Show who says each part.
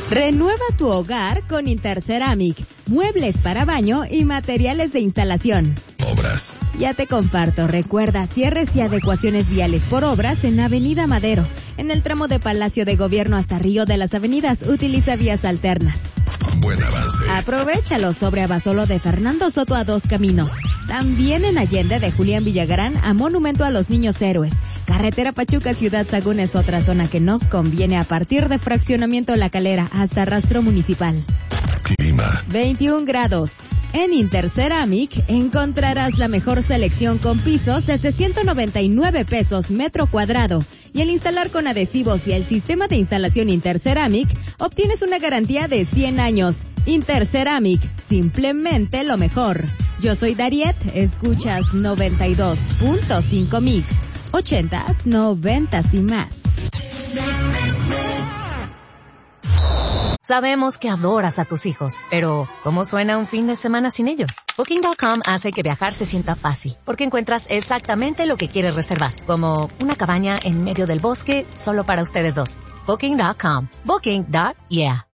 Speaker 1: Renueva tu hogar con Interceramic, muebles para baño y materiales de instalación.
Speaker 2: Obras.
Speaker 1: Ya te comparto, recuerda, cierres y adecuaciones viales por obras en Avenida Madero. En el tramo de Palacio de Gobierno hasta Río de las Avenidas, utiliza vías alternas.
Speaker 2: Buen avance.
Speaker 1: Aprovechalo sobre Abasolo de Fernando Soto a 2 caminos. También en Allende de Julián Villagrán a Monumento a los Niños Héroes. Carretera Pachuca Ciudad Sagún es otra zona que nos conviene a partir de Fraccionamiento La Calera hasta Rastro Municipal.
Speaker 2: Clima.
Speaker 1: 21 grados. En Interceramic encontrarás la mejor selección con pisos desde 199 pesos metro cuadrado. Y al instalar con adhesivos y el sistema de instalación Interceramic, obtienes una garantía de 100 años. Interceramic, simplemente lo mejor. Yo soy Dariet, escuchas 92.5 Mix, 80s, 90s y más.
Speaker 3: Sabemos que adoras a tus hijos, pero ¿cómo suena un fin de semana sin ellos? Booking.com hace que viajar se sienta fácil, porque encuentras exactamente lo que quieres reservar, como una cabaña en medio del bosque solo para ustedes dos. Booking.com. Booking.yeah.